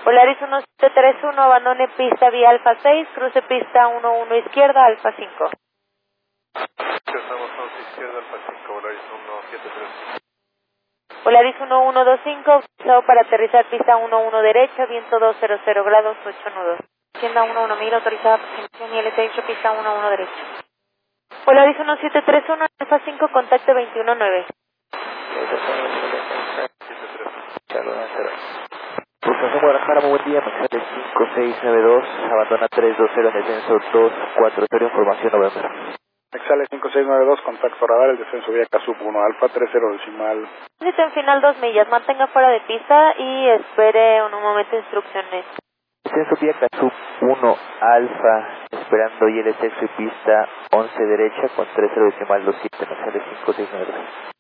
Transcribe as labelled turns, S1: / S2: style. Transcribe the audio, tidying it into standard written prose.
S1: Polaris 1731, abandone pista vía Alfa 6, cruce pista 11 izquierda, Alfa 5.
S2: Estamos 11 izquierda, Alfa 5, Polaris 1731.
S1: Polaris 1125, autorizado para aterrizar pista 11 derecha, viento 200 grados, 8 nudos. Tienda 11000, autorizada aproximación y LTX pista 11 derecha. Polaris 1731, Alfa 5, contacto 219.
S3: Pulsación Guadalajara, muy buen día, Maxale 5692, abandona 320 en descenso 240, información November.
S4: Maxale 5692, contacto radar, el descenso vía Casub 1 Alfa 30 decimal.
S1: Tránsito en final 2 millas, mantenga fuera de pista y espere un momento de instrucciones.
S3: Descenso vía Casub 1 Alfa, esperando y el sexo y pista 11 derecha con 30 decimal 27, Maxale 5692.